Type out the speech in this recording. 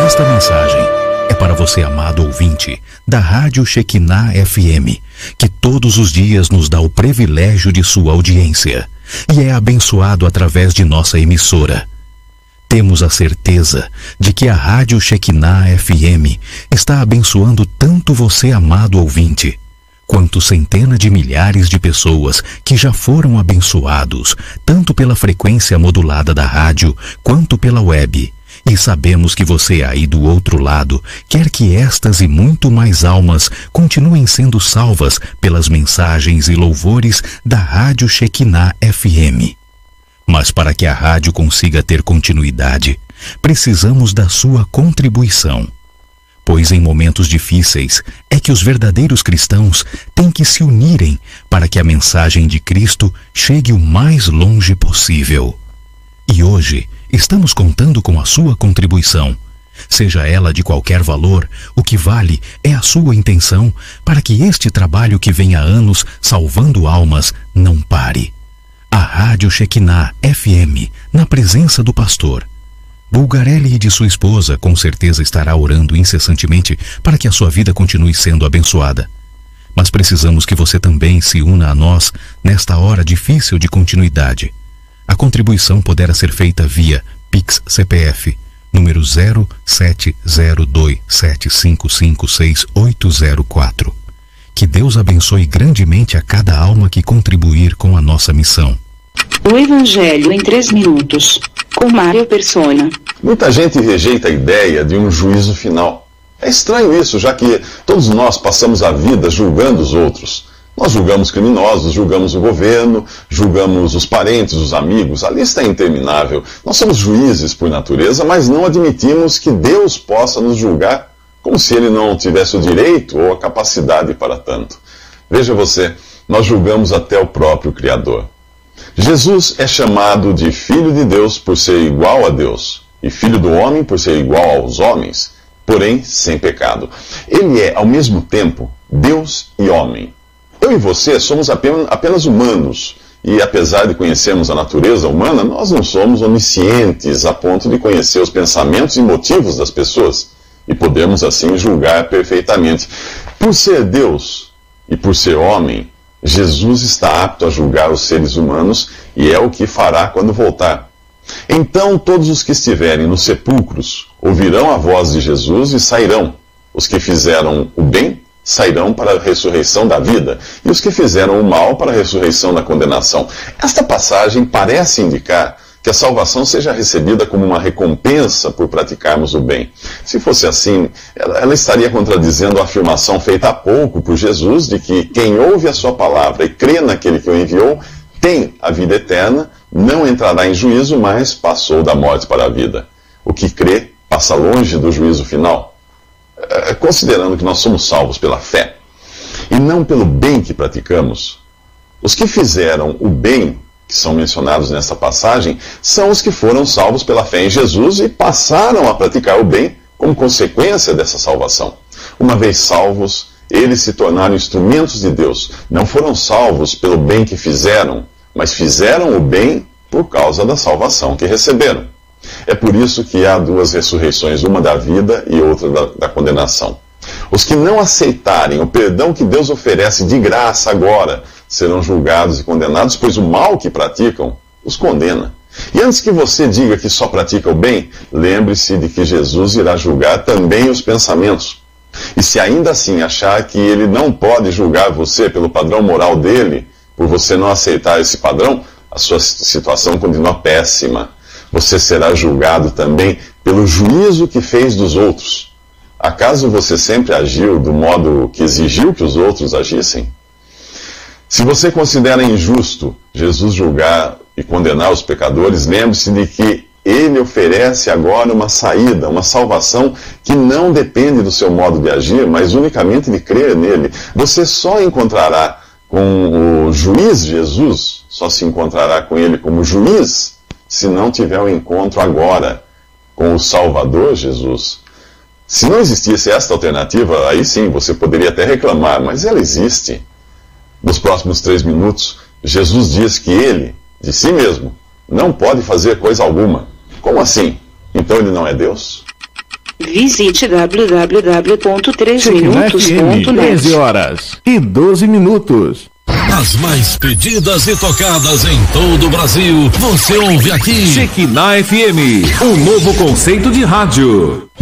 Esta mensagem é para você, amado ouvinte, da Rádio Shekinah FM, que todos os dias nos dá o privilégio de sua audiência e é abençoado através de nossa emissora. Temos a certeza de que a Rádio Shekinah FM está abençoando tanto você, amado ouvinte, quanto centenas de milhares de pessoas que já foram abençoados, tanto pela frequência modulada da rádio, quanto pela web. E sabemos que você aí do outro lado quer que estas e muito mais almas continuem sendo salvas pelas mensagens e louvores da Rádio Shekinah FM. Mas para que a rádio consiga ter continuidade, precisamos da sua contribuição. Pois em momentos difíceis é que os verdadeiros cristãos têm que se unirem para que a mensagem de Cristo chegue o mais longe possível. E hoje estamos contando com a sua contribuição. Seja ela de qualquer valor, o que vale é a sua intenção para que este trabalho que vem há anos salvando almas não pare. A Rádio Shekinah FM, na presença do pastor Bulgarelli e de sua esposa, com certeza estará orando incessantemente para que a sua vida continue sendo abençoada. Mas precisamos que você também se una a nós nesta hora difícil de continuidade. A contribuição poderá ser feita via Pix CPF, número 070275568804. Que Deus abençoe grandemente a cada alma que contribuir com a nossa missão. O Evangelho em 3 minutos, com Mário Persona. Muita gente rejeita a ideia de um juízo final. É estranho isso, já que todos nós passamos a vida julgando os outros. Nós julgamos criminosos, julgamos o governo, julgamos os parentes, os amigos, a lista é interminável. Nós somos juízes por natureza, mas não admitimos que Deus possa nos julgar como se Ele não tivesse o direito ou a capacidade para tanto. Veja você, nós julgamos até o próprio Criador. Jesus é chamado de Filho de Deus por ser igual a Deus, e Filho do Homem por ser igual aos homens, porém sem pecado. Ele é, ao mesmo tempo, Deus e homem. Eu e você somos apenas humanos, e apesar de conhecermos a natureza humana, nós não somos oniscientes a ponto de conhecer os pensamentos e motivos das pessoas, e podemos assim julgar perfeitamente. Por ser Deus e por ser homem, Jesus está apto a julgar os seres humanos, e é o que fará quando voltar. Então todos os que estiverem nos sepulcros ouvirão a voz de Jesus e sairão. Os que fizeram o bem sairão para a ressurreição da vida, e os que fizeram o mal para a ressurreição da condenação. Esta passagem parece indicar que a salvação seja recebida como uma recompensa por praticarmos o bem. Se fosse assim, ela estaria contradizendo a afirmação feita há pouco por Jesus de que quem ouve a sua palavra e crê naquele que o enviou tem a vida eterna, não entrará em juízo, mas passou da morte para a vida. O que crê passa longe do juízo final. Considerando que nós somos salvos pela fé e não pelo bem que praticamos, os que fizeram o bem, que são mencionados nesta passagem, são os que foram salvos pela fé em Jesus e passaram a praticar o bem como consequência dessa salvação. Uma vez salvos, eles se tornaram instrumentos de Deus. Não foram salvos pelo bem que fizeram, mas fizeram o bem por causa da salvação que receberam. É por isso que há 2 ressurreições, uma da vida e outra da condenação. Os que não aceitarem o perdão que Deus oferece de graça agora serão julgados e condenados, pois o mal que praticam os condena. E antes que você diga que só pratica o bem, lembre-se de que Jesus irá julgar também os pensamentos. E se ainda assim achar que ele não pode julgar você pelo padrão moral dele, por você não aceitar esse padrão, a sua situação continua péssima. Você será julgado também pelo juízo que fez dos outros. Acaso você sempre agiu do modo que exigiu que os outros agissem? Se você considera injusto Jesus julgar e condenar os pecadores, lembre-se de que Ele oferece agora uma saída, uma salvação que não depende do seu modo de agir, mas unicamente de crer nele. Você só encontrará com o juiz Jesus, só se encontrará com ele como juiz, se não tiver um encontro agora com o Salvador Jesus. Se não existisse esta alternativa, aí sim, você poderia até reclamar, mas ela existe. Nos próximos 3 minutos, Jesus diz que ele, de si mesmo, não pode fazer coisa alguma. Como assim? Então ele não é Deus? Visite www.3minutos.net. 13h12. As mais pedidas e tocadas em todo o Brasil, você ouve aqui. Shekinah FM, um novo conceito de rádio.